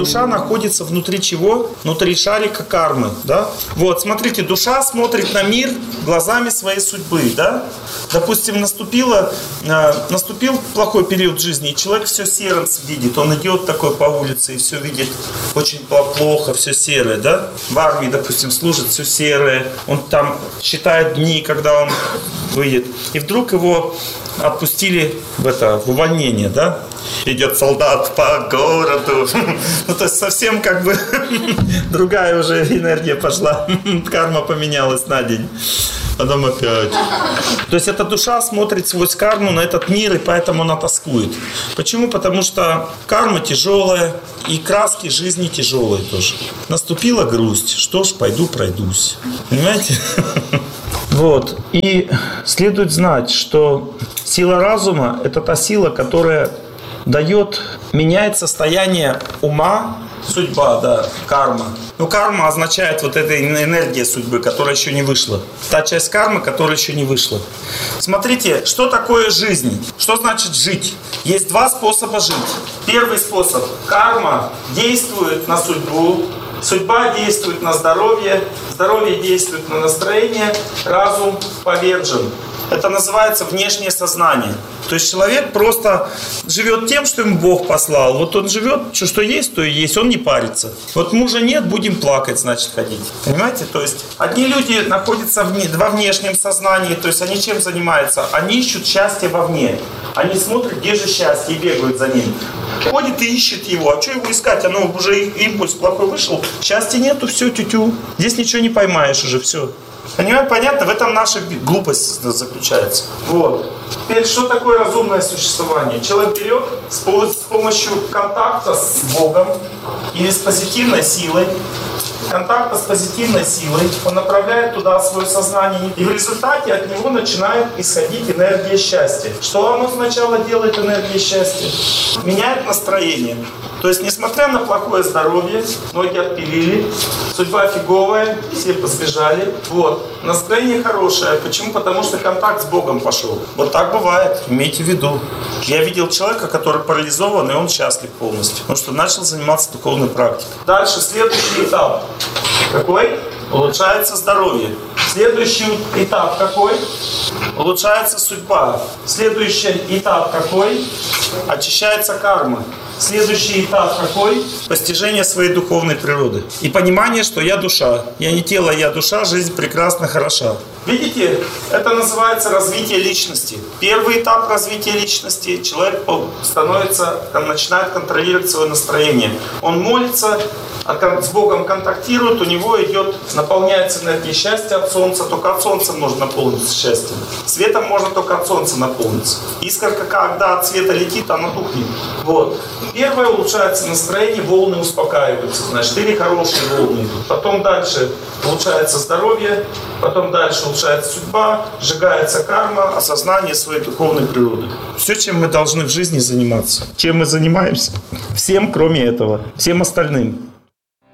душа находится внутри чего? Внутри шарика кармы, да? Вот, смотрите, душа смотрит на мир глазами своей судьбы, да? Допустим, наступил плохой период жизни, и человек все серым видит. Он идет такой по улице и все видит очень плохо, все серое, да? В армии, допустим, служит, все серое. Он там считает дни, когда он выйдет. И вдруг его отпустили в увольнение, да? Идет солдат по городу. Ну, то есть совсем как бы другая уже энергия пошла. Карма поменялась на день. Потом опять. То есть эта душа смотрит сквозь карму на этот мир, и поэтому она тоскует. Почему? Потому что карма тяжелая, и краски жизни тяжелые тоже. Наступила грусть. Что ж, пойду пройдусь. Понимаете? Вот. И следует знать, что сила разума – это та сила, которая меняет состояние ума, судьба, да, карма. Но карма означает вот эта энергия судьбы, которая еще не вышла. Та часть кармы, которая еще не вышла. Смотрите, что такое жизнь? Что значит жить? Есть два способа жить. Первый способ. Карма действует на судьбу. Судьба действует на здоровье. Здоровье действует на настроение. Разум повержен. Это называется внешнее сознание. То есть человек просто живет тем, что ему Бог послал. Вот он живет, что есть, то и есть. Он не парится. Вот мужа нет, будем плакать, значит, ходить. Понимаете? То есть одни люди находятся во внешнем сознании. То есть они чем занимаются? Они ищут счастье вовне. Они смотрят, где же счастье, и бегают за ним. Ходит и ищет его. А что его искать? Оно уже импульс плохой вышел. Счастья нету, все, тю-тю. Здесь ничего не поймаешь уже, все. Понимаете, понятно? В этом наша глупость заключается. Вот. Теперь, что такое разумное существование? Человек берет с помощью контакта с Богом или с позитивной силой, он направляет туда свое сознание, и в результате от него начинает исходить энергия счастья. Что оно сначала делает, энергия счастья? Меняет настроение. То есть, несмотря на плохое здоровье, ноги отпилили, судьба фиговая, все посбежали. Вот. Настроение хорошее. Почему? Потому что контакт с Богом пошел. Вот так бывает. Имейте в виду. Я видел человека, который парализован, и он счастлив полностью. Потому что начал заниматься духовной практикой. Дальше, следующий этап. Какой? Улучшается здоровье. Следующий этап какой? Улучшается судьба. Следующий этап какой? Очищается карма. Следующий этап какой? Постижение своей духовной природы. И понимание, что я душа. Я не тело, я душа, жизнь прекрасна, хороша. Видите, это называется развитие личности. Первый этап развития личности. Человек начинает контролировать свое настроение. Он молится, с Богом контактирует, у него наполняется энергия счастья от солнца. Только от солнца можно наполниться счастьем. Светом можно только от солнца наполниться. Искорка, когда от света летит, она тухнет. Вот. Первое, улучшается настроение, волны успокаиваются. Значит, или хорошие волны идут. Потом дальше улучшается здоровье, потом дальше улучшается судьба, сжигается карма, осознание своей духовной природы. Все, чем мы должны в жизни заниматься. Чем мы занимаемся? Всем, кроме этого. Всем остальным.